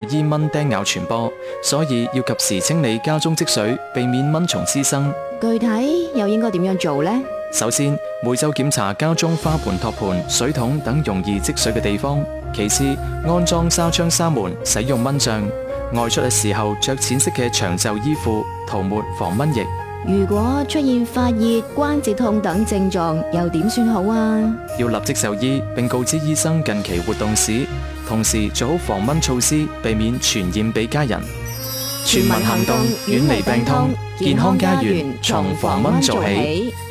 衣蚊叮咬傳播，所以要及時清理家中積水，避免蚊蟲滋生。 具體又應該點樣做呢？ 首先，每週檢查家中花盆、托盤、水桶等容易積水嘅地方。其次，安裝紗窗、紗門，使用蚊帳。外出嘅時候，着淺色嘅長袖衣褲，塗抹防蚊液。 如果出現發熱、關節痛等症狀，又點算好啊？ 要立即就醫，並告知醫生近期活動史，同時做好防蚊措施，避免傳染俾家人。全民行動，遠離病痛，健康家園從防蚊做起。